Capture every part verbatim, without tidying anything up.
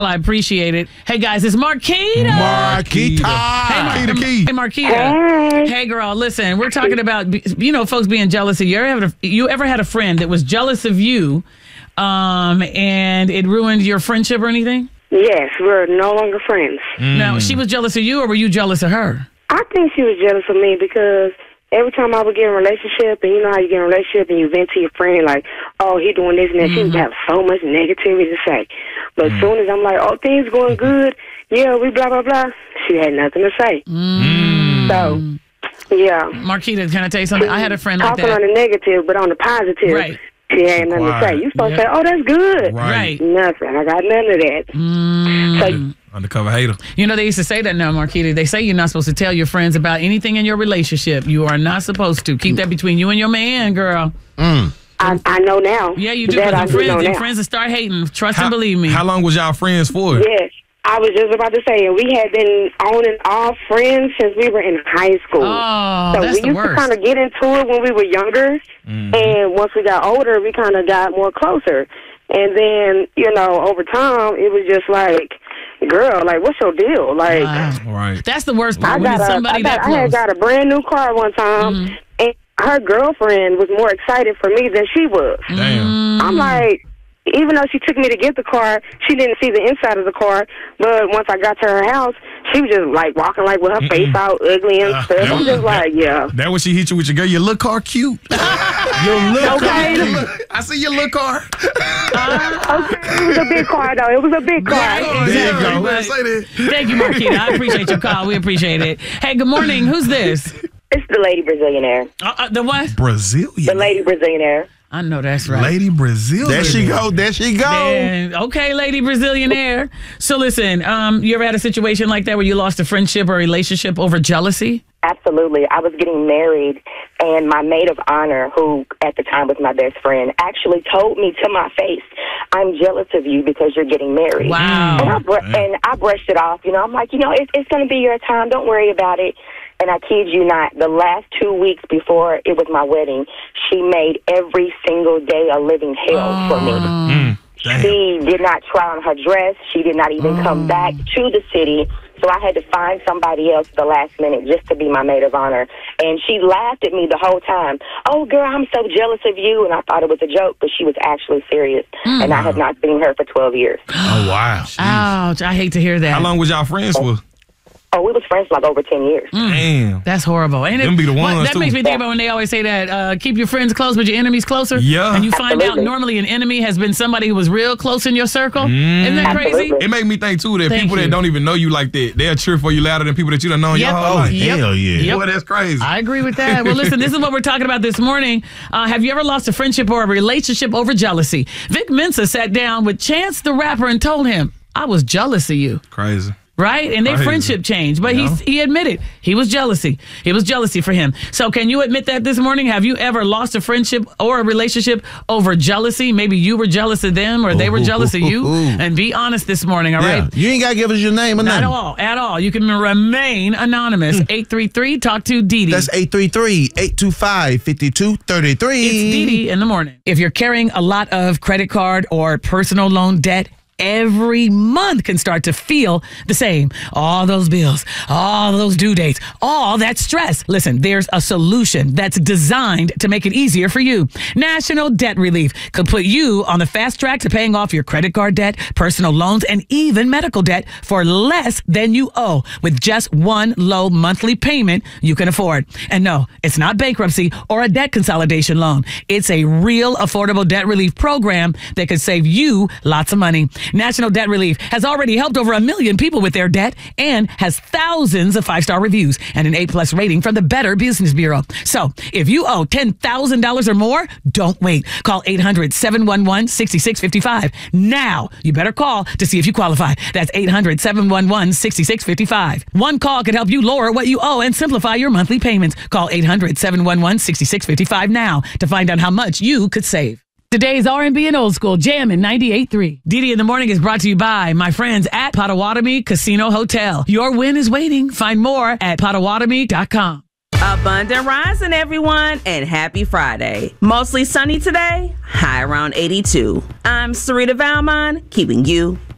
I appreciate it. Hey, guys, it's Marquita. Marquita. Hey, Mar- Marquita Key. Hey, Marquita. Hey. hey, girl, listen, we're talking about, you know, folks being jealous of you. You ever, you ever had a friend that was jealous of you um, and it ruined your friendship or anything? Yes, we're no longer friends. Mm. Now, she was jealous of you or were you jealous of her? I think she was jealous of me because every time I would get in a relationship, and you know how you get in a relationship and you vent to your friend, like, oh, he doing this and that, mm-hmm. she would have so much negativity to say. But mm. as soon as I'm like, oh, things going good, yeah, we blah, blah, blah, she had nothing to say. Mm. So, yeah. Marquita, can I tell you something? I had a friend like that. Talking on the negative, but on the positive. Right. She had nothing Quiet. to say. You supposed Yep. to say, oh, that's good. Right. Nothing. I got none of that. Mm. So, Undercover hater. You know, they used to say that now, Marquita. They say you're not supposed to tell your friends about anything in your relationship. You are not supposed to. Keep that between you and your man, girl. Mm. I, I know now. Yeah, you do. That I Your do friends, know your now. friends will start hating. Trust How, and believe me. How long was y'all friends for? Yes. I was just about to say, we had been on and off friends since we were in high school. Oh, so that's we the used worst. to kind of get into it when we were younger, Mm-hmm. and once we got older, we kind of got more closer. And then, you know, over time, it was just like, girl, like, what's your deal? Like, Wow. Right. That's the worst I part. When got it's a, somebody I, got, that I close. had got a brand new car one time, Mhm. and her girlfriend was more excited for me than she was. Damn. I'm like, even though she took me to get the car, she didn't see the inside of the car. But once I got to her house, she was just like walking like with her Mm-mm. face out ugly and Uh, stuff. that I'm was- just like, yeah. That when she hit you with your girl, your little car cute. your little Okay. car. Your little- I see your little car. Okay, it was a big car though. It was a big car. Right. There you Exactly. go. Let's say that. Thank you, Marquita. I appreciate your call. We appreciate it. Hey, good morning. Who's this? It's the lady Brazilianaire. Uh, uh, the what? Brazilian. The lady Brazilianaire. I know that's right. Lady Brazilian. There she go. There she go. Man, okay, lady Brazilianaire. So listen, um, you ever had a situation like that where you lost a friendship or relationship over jealousy? Absolutely. I was getting married, and my maid of honor, who at the time was my best friend, actually told me to my face, I'm jealous of you because you're getting married. Wow. And I, br- and I brushed it off. You know, I'm like, you know, it's, it's going to be your time. Don't worry about it. And I kid you not, the last two weeks before it was my wedding, she made every single day a living hell for me. Mm, damn. She did not try on her dress. She did not even come back to the city. So I had to find somebody else at the last minute just to be my maid of honor. And she laughed at me the whole time. Oh, girl, I'm so jealous of you. And I thought it was a joke, but she was actually serious. Mm. And I have not seen her for twelve years. Oh, wow. Ouch, I hate to hear that. How long was y'all friends for? Oh, we was friends for like over ten years. Damn. That's horrible. Ain't it? Them be the What- ones, that too. makes me think about when they always say that, uh, keep your friends close, but your enemies closer. Yeah. And you find Absolutely. out normally an enemy has been somebody who was real close in your circle. Isn't that crazy? Absolutely. It make me think, too, that Thank people you. that don't even know you like that, they'll cheer for you louder than people that you done known Yep. your whole Oh, life. yep. Hell yeah. Yep. Boy, that's crazy. I agree with that. Well, listen, this is what we're talking about this morning. Uh, have you ever lost a friendship or a relationship over jealousy? Vic Mensa sat down with Chance the Rapper and told him, I was jealous of you. Crazy. Right? And their Crazy. friendship changed. But Yeah. he he admitted he was jealousy. It was jealousy for him. So can you admit that this morning? Have you ever lost a friendship or a relationship over jealousy? Maybe you were jealous of them or they were Ooh, jealous of ooh, you. ooh, ooh. And be honest this morning, all Yeah. right? You ain't got to give us your name or Not nothing. at all. At all. You can remain anonymous. eight three three talk to Dee Dee. That's eight three three, eight two five, five two three three. It's Dee Dee in the morning. If you're carrying a lot of credit card or personal loan debt, every month can start to feel the same. All those bills, all those due dates, all that stress. Listen, there's a solution that's designed to make it easier for you. National Debt Relief could put you on the fast track to paying off your credit card debt, personal loans, and even medical debt for less than you owe with just one low monthly payment you can afford. And no, it's not bankruptcy or a debt consolidation loan. It's a real affordable debt relief program that could save you lots of money. National Debt Relief has already helped over a million people with their debt and has thousands of five-star reviews and an A-plus rating from the Better Business Bureau. So if you owe ten thousand dollars or more, don't wait. Call eight hundred, seven one one, six six five five. Now, you better call to see if you qualify. That's eight hundred, seven one one, six six five five. One call could help you lower what you owe and simplify your monthly payments. Call eight hundred, seven one one, six six five five now to find out how much you could save. Today's R and B and Old School Jam in ninety-eight point three. Dee Dee in the Morning is brought to you by my friends at Potawatomi Casino Hotel. Your win is waiting. Find more at potawatomi dot com. Abundant rising, everyone, and happy Friday. Mostly sunny today, high around eighty-two. I'm Sarita Valmon, keeping you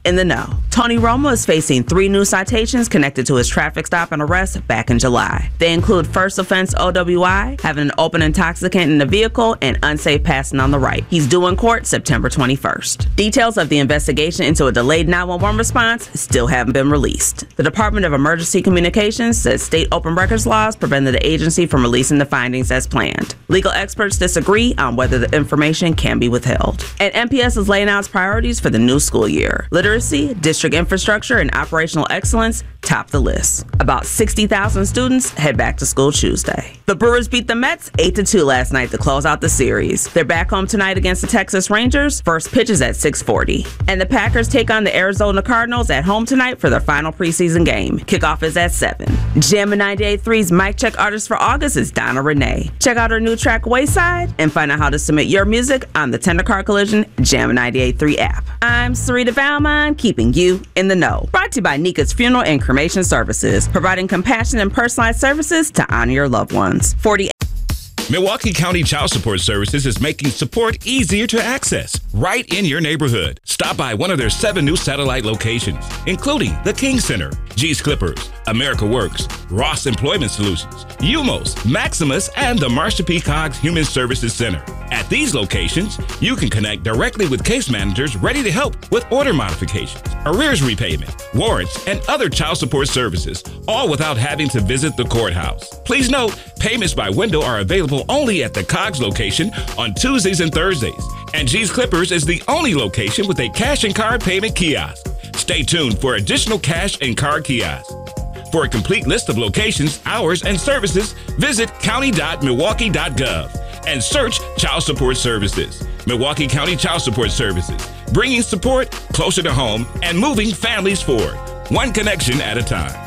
in the know. Tony Romo is facing three new citations connected to his traffic stop and arrest back in July. They include first offense O W I, having an open intoxicant in the vehicle, and unsafe passing on the right. He's due in court September twenty-first. Details of the investigation into a delayed nine one one response still haven't been released. The Department of Emergency Communications says state open records laws prevented the agency from releasing the findings as planned. Legal experts disagree on whether the information can be withheld. And M P S is laying out its priorities for the new school year. Literacy, district infrastructure, and operational excellence top the list. About sixty thousand students head back to school Tuesday. The Brewers beat the Mets eight to two last night to close out the series. They're back home tonight against the Texas Rangers. First pitch is at six forty. And the Packers take on the Arizona Cardinals at home tonight for their final preseason game. Kickoff is at seven. Jammin' ninety-eight point three's Mic Check artist for August is Donna Renee. Check out her new track Wayside and find out how to submit your music on the Tender Car Collision Jammin' ninety-eight point three app. I'm Sarita Valmont, keeping you in the know. Brought to you by Nika's Funeral and Cremation Services, providing compassionate and personalized services to honor your loved ones. forty Milwaukee County Child Support Services is making support easier to access right in your neighborhood. Stop by one of their seven new satellite locations, including the King Center, G's Clippers, America Works, Ross Employment Solutions, U M O S, Maximus, and the Marsha P. Coggs Human Services Center. At these locations, you can connect directly with case managers ready to help with order modifications, arrears repayment, warrants, and other child support services, all without having to visit the courthouse. Please note, payments by window are available only at the Coggs location on Tuesdays and Thursdays, and G's Clippers is the only location with a cash and card payment kiosk. Stay tuned for additional cash and card kiosks. For a complete list of locations, hours, and services, visit county dot milwaukee dot gov and search Child Support Services. Milwaukee County Child Support Services, bringing support closer to home and moving families forward, one connection at a time.